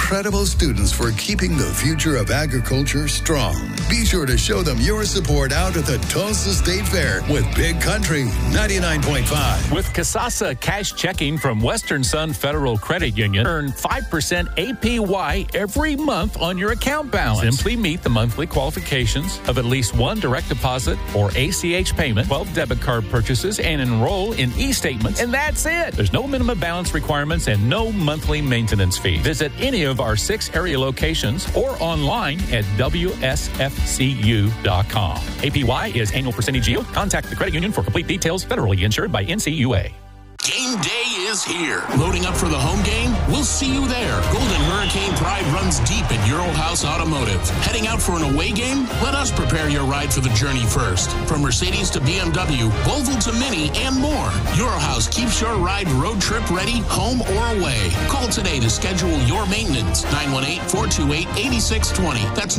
incredible students for keeping the future of agriculture strong. Be sure to show them your support out at the Tulsa State Fair with Big Country 99.5. With Kasasa Cash Checking from Western Sun Federal Credit Union, earn 5% APY every month on your account balance. Simply meet the monthly qualifications of at least one direct deposit or ACH payment, 12 debit card purchases, and enroll in e-statements, and that's it. There's no minimum balance requirements and no monthly maintenance fee. Visit any of our 6 area locations or online at WSFCU.com. APY is annual percentage yield. Contact the credit union for complete details. Federally insured by NCUA. Game day is here. Loading up for the home game? We'll see you there. Golden Hurricane pride runs deep at Euro House Automotive. Heading out for an away game? Let us prepare your ride for the journey first. From Mercedes to BMW, Volvo to Mini, and more. Euro House keeps your ride road trip ready, home or away. Call today to schedule your maintenance. 918-428-8620. That's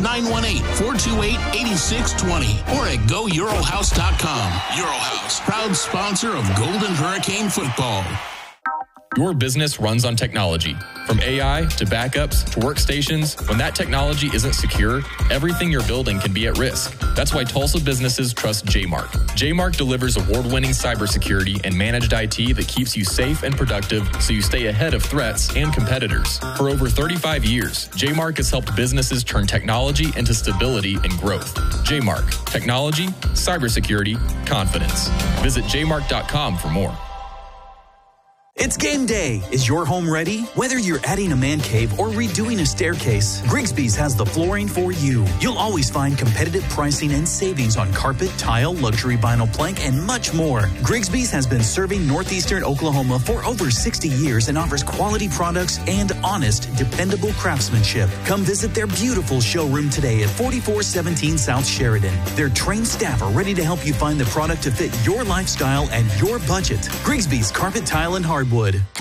918-428-8620. Or at GoEuroHouse.com. Euro House, proud sponsor of Golden Hurricane football. Your business runs on technology. From AI to backups to workstations, when that technology isn't secure, everything you're building can be at risk. That's why Tulsa businesses trust JMark. JMark delivers award-winning cybersecurity and managed IT that keeps you safe and productive so you stay ahead of threats and competitors. For over 35 years, JMark has helped businesses turn technology into stability and growth. JMark. Technology, cybersecurity, confidence. Visit jmark.com for more. It's game day. Is your home ready? Whether you're adding a man cave or redoing a staircase, Grigsby's has the flooring for you. You'll always find competitive pricing and savings on carpet, tile, luxury vinyl plank, and much more. Grigsby's has been serving northeastern Oklahoma for over 60 years and offers quality products and honest, dependable craftsmanship. Come visit their beautiful showroom today at 4417 South Sheridan. Their trained staff are ready to help you find the product to fit your lifestyle and your budget. Grigsby's Carpet, Tile, and Hardwood.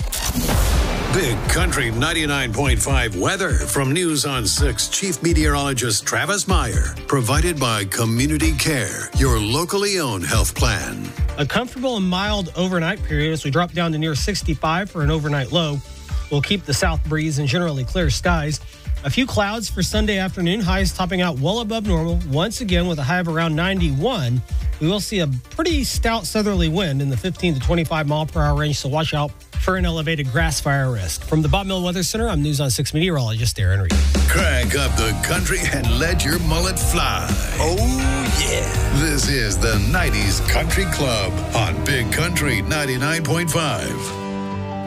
Big Country 99.5 weather from News on 6 Chief Meteorologist Travis Meyer. Provided by Community Care, your locally owned health plan. A comfortable and mild overnight period as we drop down to near 65 for an overnight low. We'll keep the south breeze and generally clear skies. A few clouds for Sunday afternoon, highs topping out well above normal. Once again, with a high of around 91. We will see a pretty stout southerly wind in the 15 to 25 mile per hour range, so watch out for an elevated grass fire risk. From the Bob Mill Weather Center, I'm News on 6 meteorologist Aaron Reed. Crank up the country and let your mullet fly. Oh, yeah. This is the 90s Country Club on Big Country 99.5.